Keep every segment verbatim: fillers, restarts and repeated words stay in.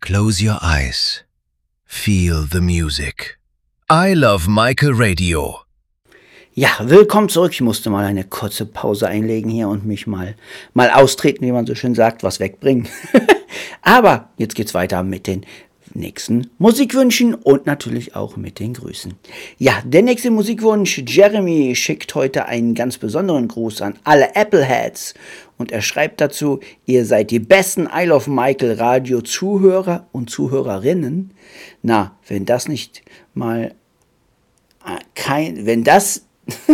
Close your eyes. Feel the music. I Love Michael Radio. Ja, willkommen zurück. Ich musste mal eine kurze Pause einlegen hier und mich mal, mal austreten, wie man so schön sagt, was wegbringen. Aber jetzt geht's weiter mit den nächsten Musikwünschen und natürlich auch mit den Grüßen. Ja, der nächste Musikwunsch, Jeremy schickt heute einen ganz besonderen Gruß an alle Appleheads und er schreibt dazu, ihr seid die besten I Love Michael Radio Zuhörer und Zuhörerinnen. Na, wenn das nicht mal äh, kein, wenn das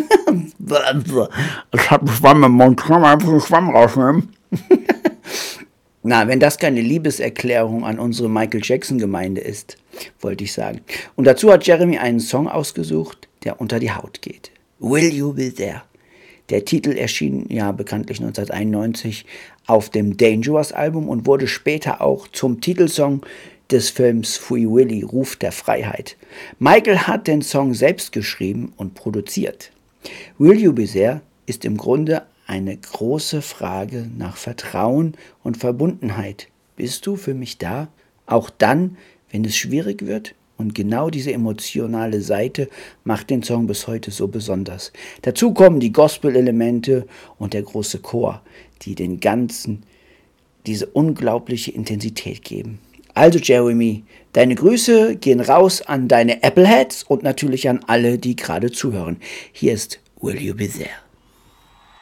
ich hab Schwamm im Mund, kann man einfach einen Schwamm rausnehmen. Na, wenn das keine Liebeserklärung an unsere Michael Jackson-Gemeinde ist, wollte ich sagen. Und dazu hat Jeremy einen Song ausgesucht, der unter die Haut geht. Will You Be There? Der Titel erschien ja bekanntlich neunzehnhunderteinundneunzig auf dem Dangerous-Album und wurde später auch zum Titelsong des Films Free Willy, Ruf der Freiheit. Michael hat den Song selbst geschrieben und produziert. Will You Be There ist im Grunde eine große Frage nach Vertrauen und Verbundenheit. Bist du für mich da? Auch dann, wenn es schwierig wird? Und genau diese emotionale Seite macht den Song bis heute so besonders. Dazu kommen die Gospel-Elemente und der große Chor, die den Ganzen diese unglaubliche Intensität geben. Also Jeremy, deine Grüße gehen raus an deine Appleheads und natürlich an alle, die gerade zuhören. Hier ist Will You Be There?